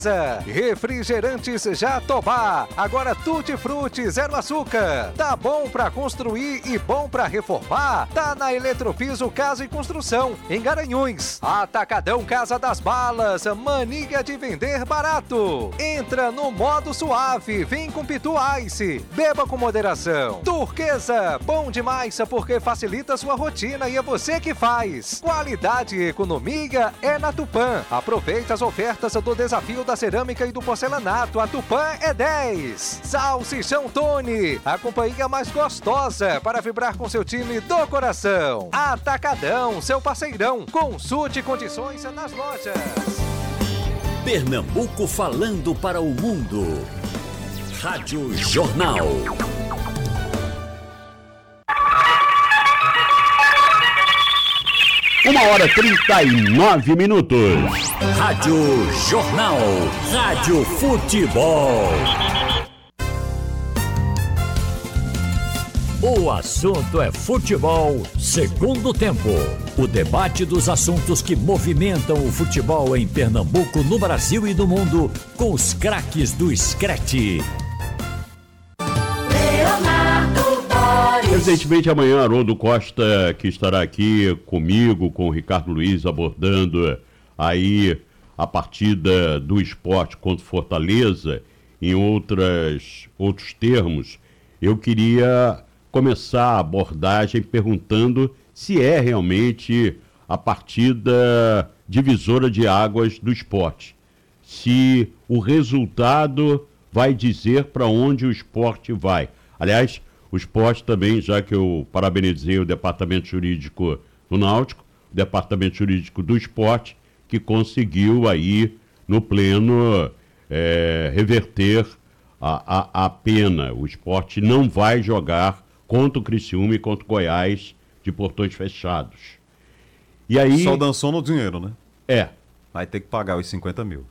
Refrigerantes Jatobá, agora tutti-frutti, zero açúcar. Tá bom pra construir e bom pra reformar? Tá na Eletropiso Casa e Construção, em Garanhuns. Atacadão Casa das Balas, mania de vender barato. Entra no modo suave, vem com Pitu Ice, beba com moderação. Turquesa, bom demais porque facilita sua rotina e é você que faz. Qualidade e economia é na Tupã. Aproveita as ofertas do desafio da cerâmica e do porcelanato. A Tupã é 10. Salsichão Tony, a companhia mais gostosa para vibrar com seu time do coração. Atacadão, seu parceirão. Consulte condições nas lojas. Pernambuco falando para o mundo. Rádio Jornal. Uma hora 39 minutos. Rádio Jornal. Rádio Futebol. O assunto é futebol, segundo tempo. O debate dos assuntos que movimentam o futebol em Pernambuco, no Brasil e no mundo, com os craques do Screte. Evidentemente, amanhã, Haroldo Costa, que estará aqui comigo, com o Ricardo Luiz, abordando aí a partida do Sport contra o Fortaleza, em outros termos, eu queria começar a abordagem perguntando se é realmente a partida divisora de águas do Sport. Se o resultado vai dizer para onde o Sport vai. Aliás, o Sport também, já que eu parabenizei o Departamento Jurídico do Náutico, o Departamento Jurídico do Sport, que conseguiu aí, no pleno, reverter a pena. O Sport não vai jogar contra o Criciúma e contra o Goiás de portões fechados. E aí... Só dançou no dinheiro, né? É. Vai ter que pagar os 50 mil.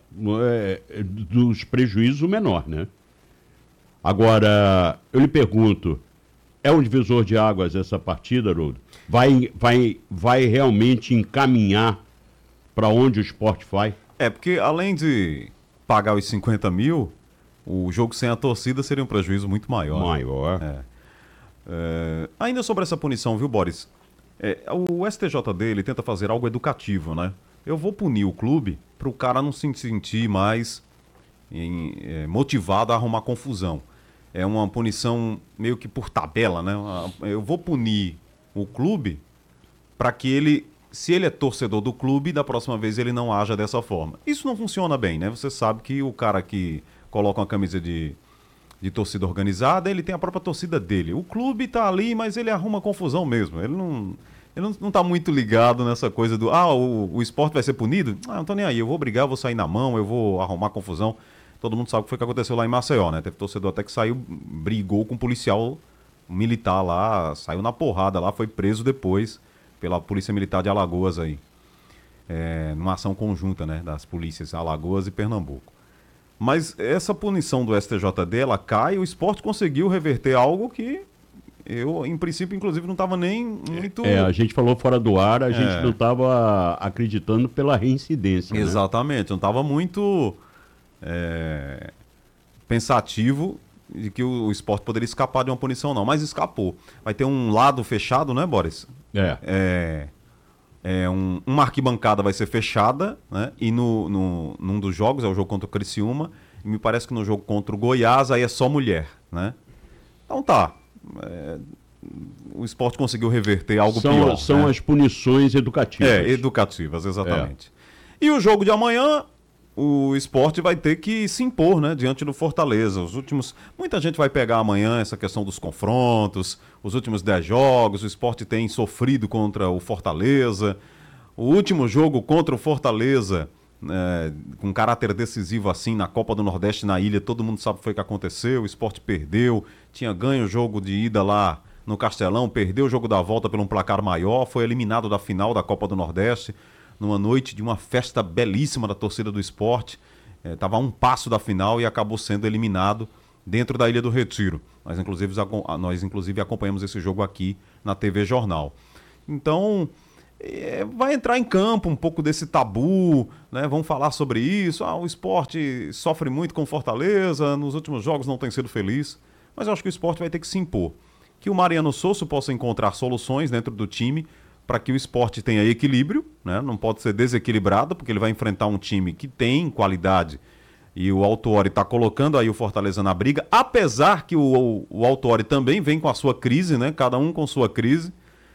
Dos prejuízos o menor, né? Agora, eu lhe pergunto, é um divisor de águas essa partida, Haroldo? Vai realmente encaminhar para onde o Sport vai? Porque além de pagar os 50 mil, o jogo sem a torcida seria um prejuízo muito maior. Ainda sobre essa punição, viu, Boris? O STJD, ele tenta fazer algo educativo, né? Eu vou punir o clube para o cara não se sentir mais motivado a arrumar confusão. É uma punição meio que por tabela, né? Eu vou punir o clube para que ele, se ele é torcedor do clube, da próxima vez ele não haja dessa forma. Isso não funciona bem, né? Você sabe que o cara que coloca uma camisa de torcida organizada, ele tem a própria torcida dele. O clube tá ali, mas ele arruma confusão mesmo. Ele não tá muito ligado nessa coisa do o Sport vai ser punido? Não tô nem aí, eu vou brigar, eu vou sair na mão, eu vou arrumar confusão. Todo mundo sabe o que foi que aconteceu lá em Maceió, né? Teve torcedor até que saiu, brigou com um policial militar lá, saiu na porrada lá, foi preso depois pela Polícia Militar de Alagoas aí. Numa ação conjunta, né? Das polícias Alagoas e Pernambuco. Mas essa punição do STJD, ela cai, o Sport conseguiu reverter algo que eu, em princípio, inclusive, não estava nem muito... a gente falou fora do ar, a gente não estava acreditando pela reincidência. Exatamente, não estava muito pensativo de que o Sport poderia escapar de uma punição, não, mas escapou. Vai ter um lado fechado, né, Boris? Uma arquibancada vai ser fechada, né? E num dos jogos, é o jogo contra o Criciúma, e me parece que no jogo contra o Goiás aí é só mulher, né? Então tá. O Sport conseguiu reverter algo pior. São as punições educativas. Educativas, exatamente. E o jogo de amanhã, o Sport vai ter que se impor, né, diante do Fortaleza. Muita gente vai pegar amanhã essa questão dos confrontos, os últimos 10 jogos, o Sport tem sofrido contra o Fortaleza. O último jogo contra o Fortaleza, com caráter decisivo assim, na Copa do Nordeste, na ilha, todo mundo sabe o que foi que aconteceu, o Sport perdeu, tinha ganho o jogo de ida lá no Castelão, perdeu o jogo da volta por um placar maior, foi eliminado da final da Copa do Nordeste, numa noite de uma festa belíssima da torcida do Sport, estava a um passo da final e acabou sendo eliminado dentro da Ilha do Retiro. Nós inclusive acompanhamos esse jogo aqui na TV Jornal. Então, vai entrar em campo um pouco desse tabu, né? Vamos falar sobre isso. O Sport sofre muito com Fortaleza, nos últimos jogos não tem sido feliz, mas eu acho que o Sport vai ter que se impor. Que o Mariano Souza possa encontrar soluções dentro do time para que o Sport tenha equilíbrio, né? Não pode ser desequilibrado, porque ele vai enfrentar um time que tem qualidade e o Autuori está colocando aí o Fortaleza na briga, apesar que o Autuori também vem com a sua crise, né? Cada um com sua crise.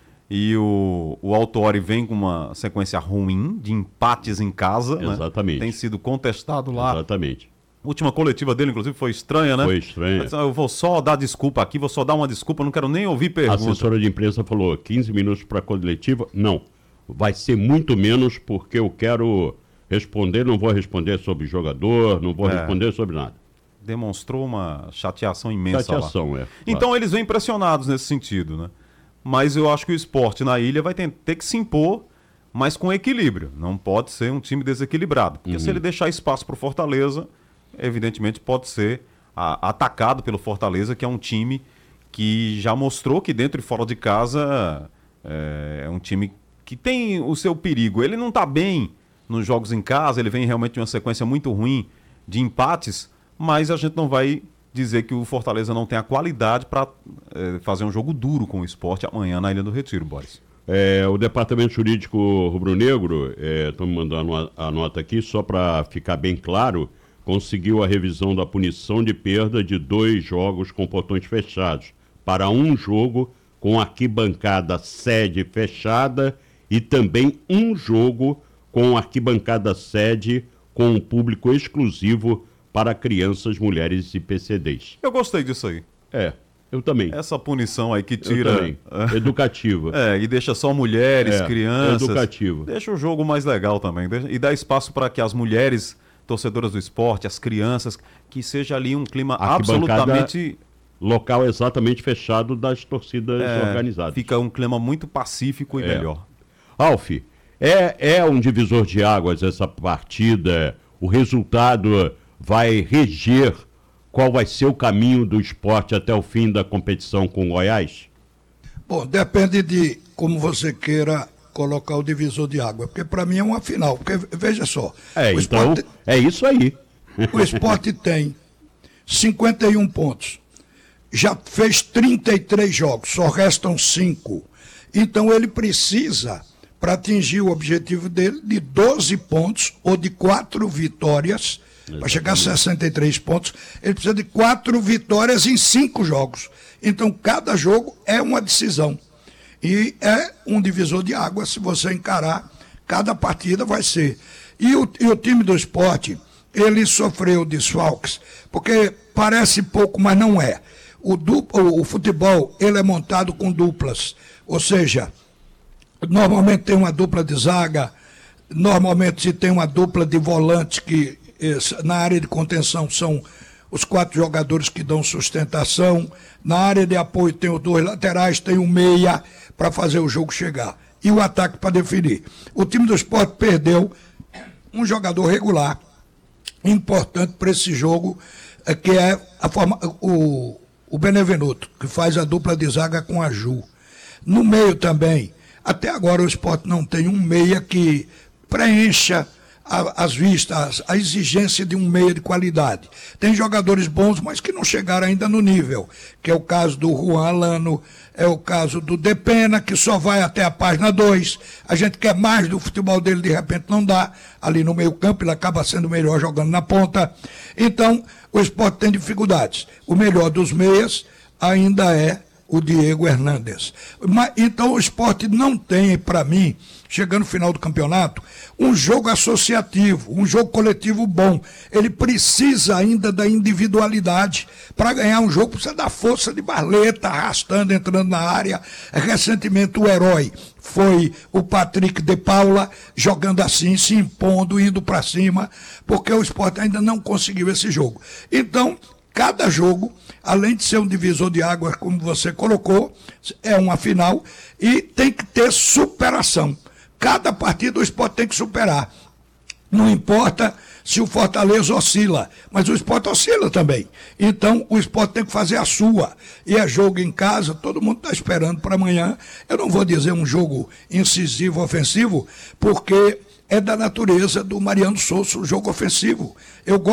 E o Autuori vem com uma sequência ruim de empates em casa. Exatamente. Né? Tem sido contestado lá. Exatamente. A última coletiva dele, inclusive, foi estranha, né? Foi estranha. Eu vou só dar desculpa aqui, vou só dar uma desculpa, não quero nem ouvir pergunta. A assessora de imprensa falou 15 minutos para a coletiva. Não, vai ser muito menos porque eu quero responder, não vou responder sobre jogador, não vou responder sobre nada. Demonstrou uma chateação imensa chateação, lá. Claro. Então eles vêm pressionados nesse sentido, né? Mas eu acho que o Sport na ilha vai ter que se impor, mas com equilíbrio. Não pode ser um time desequilibrado. Porque se ele deixar espaço para o Fortaleza, evidentemente pode ser atacado pelo Fortaleza, que é um time que já mostrou que dentro e fora de casa é um time que tem o seu perigo. Ele não está bem nos jogos em casa, ele vem realmente de uma sequência muito ruim de empates, mas a gente não vai dizer que o Fortaleza não tem a qualidade para fazer um jogo duro com o Sport amanhã na Ilha do Retiro, Boris. O Departamento Jurídico Rubro-Negro, estou me mandando a nota aqui, só para ficar bem claro, conseguiu a revisão da punição de perda de 2 jogos com portões fechados para um jogo com arquibancada sede fechada e também um jogo com arquibancada sede com um público exclusivo para crianças, mulheres e PCDs. Eu gostei disso aí. Eu também. Essa punição aí que tira... Educativa. E deixa só mulheres, crianças. Educativa. Deixa o jogo mais legal também. E dá espaço para que as mulheres torcedoras do esporte, as crianças, que seja ali um clima absolutamente... Local exatamente fechado das torcidas organizadas. Fica um clima muito pacífico e melhor. Alf, é um divisor de águas essa partida? O resultado vai reger qual vai ser o caminho do Sport até o fim da competição com o Goiás? Bom, depende de como você queira colocar o divisor de água, porque para mim é uma final, porque veja só. É isso aí. O Sport tem 51 pontos, já fez 33 jogos, só restam 5. Então ele precisa, para atingir o objetivo dele, de 12 pontos ou de 4 vitórias, para chegar a 63 pontos, ele precisa de 4 vitórias em 5 jogos. Então cada jogo é uma decisão. E é um divisor de água, se você encarar, cada partida vai ser. E o time do Sport, ele sofreu desfalques, porque parece pouco, mas não é. O futebol, ele é montado com duplas, ou seja, normalmente tem uma dupla de zaga, normalmente se tem uma dupla de volantes que na área de contenção são os 4 jogadores que dão sustentação, na área de apoio tem os 2 laterais, tem o meia para fazer o jogo chegar e o ataque para definir. O time do Sport perdeu um jogador regular importante para esse jogo, que é o Benevenuto, que faz a dupla de zaga com a Ju. No meio também, até agora o Sport não tem um meia que preencha as vistas, a exigência de um meia de qualidade. Tem jogadores bons, mas que não chegaram ainda no nível, que é o caso do Juan Alano, é o caso do Depena, que só vai até a página 2. A gente quer mais do futebol dele, de repente não dá. Ali no meio campo ele acaba sendo melhor jogando na ponta. Então, o Sport tem dificuldades. O melhor dos meias ainda é o Diego Hernandes. Então o Sport não tem, para mim, chegando no final do campeonato, um jogo associativo, um jogo coletivo bom. Ele precisa ainda da individualidade. Para ganhar um jogo precisa da força de Barleta, arrastando, entrando na área. Recentemente o herói foi o Patrick de Paula, jogando assim, se impondo, indo para cima, porque o Sport ainda não conseguiu esse jogo. Então, cada jogo, além de ser um divisor de águas, como você colocou, é uma final e tem que ter superação. Cada partida o Sport tem que superar. Não importa se o Fortaleza oscila, mas o Sport oscila também. Então, o Sport tem que fazer a sua. E é jogo em casa, todo mundo está esperando para amanhã. Eu não vou dizer um jogo incisivo, ofensivo, porque é da natureza do Mariano Souza o jogo ofensivo. Eu gosto